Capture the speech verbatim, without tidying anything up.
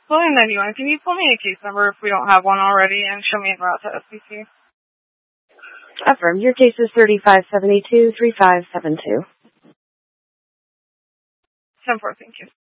William ninety-one, can you pull me a case number if we don't have one already and show me en route to S B C? Affirm. Your case is thirty-five seventy-two, thirty-five seventy-two. ten four, thank you.